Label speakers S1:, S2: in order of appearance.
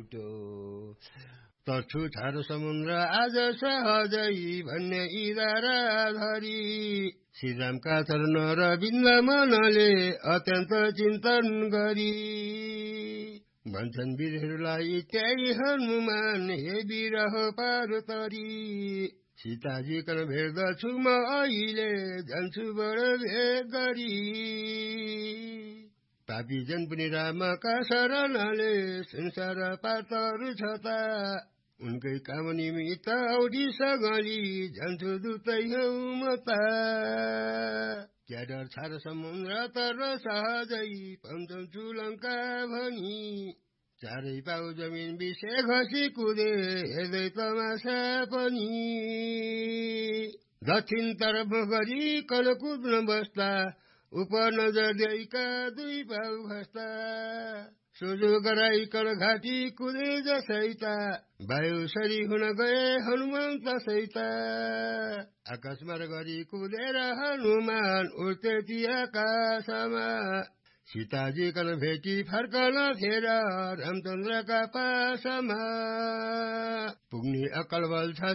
S1: छुट्यो तर्छु ठाडो समुद्र आज सहजै भन्ने इदारा धरी श्रीरामका चरण र बिन्द मनले अत्यन्त चिन्तन गरी भन्छन् वीरहरूलाई त्यही हनुमान हे बिरह पार तरी सीताजी कन भेट्दछु म अहिले जान्छु बडो भेग गरी पापी जन पनि रामका शरणले संसार पातहरू छता उनकै काम निमित्त औधी सगली जान्छु दुतै हौ म त क्या डर छार समुद्र तर सहजै पन्छन्छु लङ्का भनी चारै पाउ जमिन विषय घसी कुदे हेर्दै तमासा पनि दक्षिण तर्फ गरी कल कुद्न बस्दा उप नजर दिएका दुई पाउ खस्ता सोझो गराइकन घाँटी कुदे जसैता वायु सरी हुन गए हनुमन्त सैता आकाशमा गरी कुदेर हनुमान उड्ते आकाशमा सीताजी कन भेटी फर्कन फेर रामचन्द्रका पासमा पुग्ने अकल बल छ